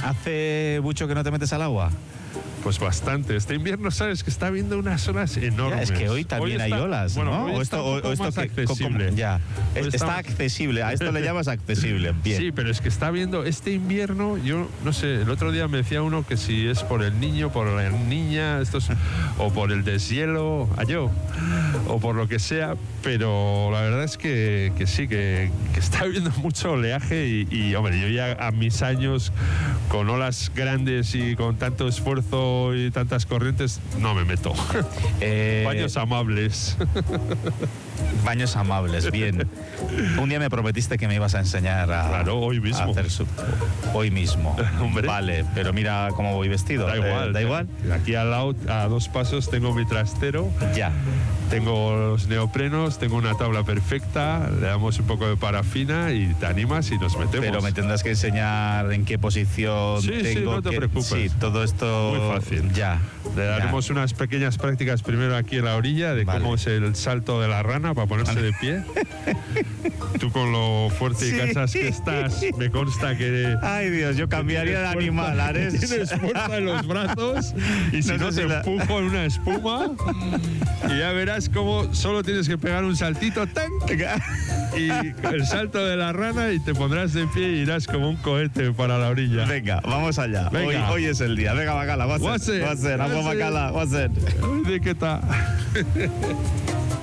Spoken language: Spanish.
¿Hace mucho que no te metes al agua? Pues bastante. Este invierno, sabes que está habiendo unas olas enormes. Ya, es que hoy también hay olas, bueno, ¿no? Hoy está un poco más accesible. Ya, Hoy está accesible. A esto le llamas accesible. Bien. Sí, pero es que está viendo este invierno, yo no sé, el otro día me decía uno que si es por el niño, por la niña, o por el deshielo, o por lo que sea, pero la verdad es que sí, que está habiendo mucho oleaje y, hombre, yo ya a mis años, con olas grandes y con tanto esfuerzo y tantas corrientes, no me meto. Baños amables. Baños amables, bien. Un día me prometiste que me ibas a enseñar a, claro, hoy mismo. A hacer hoy mismo. Hombre. Vale, pero mira cómo voy vestido. Da igual. ¿Da igual? Aquí al lado, a 2 pasos, tengo mi trastero. Ya. Tengo los neoprenos, tengo una tabla perfecta, le damos un poco de parafina y te animas y nos metemos. Pero me tendrás que enseñar en qué posición sí, tengo. Sí, no te preocupes. Sí, todo esto. Muy fácil. Ya. Le daremos unas pequeñas prácticas primero aquí en la orilla de cómo es el salto de la rana para ponerse de pie. Tú con lo fuerte y cansas que estás, me consta que... Ay, Dios, yo cambiaría de animal, Ares. Tienes fuerza en los brazos y si no te empujo en una espuma y ya verás cómo solo tienes que pegar un saltito ¡tan! Y el salto de la rana y te pondrás de pie y irás como un cohete para la orilla. Venga, vamos allá. Hoy es el día. Venga, bacala, va a ser. Agua bacala, va a ser. ¿De qué tal?